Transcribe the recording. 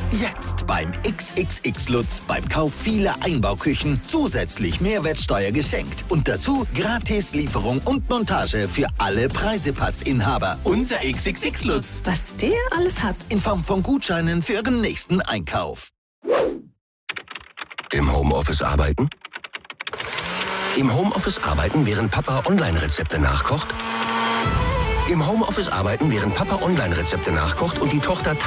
Jetzt beim XXX Lutz beim Kauf vieler Einbauküchen zusätzlich Mehrwertsteuer geschenkt. Und dazu gratis Lieferung und Montage für alle Preisepassinhaber. Unser XXX Lutz. Was der alles hat. In Form von Gutscheinen für Ihren nächsten Einkauf. Im Homeoffice arbeiten? Im Homeoffice arbeiten, während Papa Online-Rezepte nachkocht? Im Homeoffice arbeiten, während Papa Online-Rezepte nachkocht und die Tochter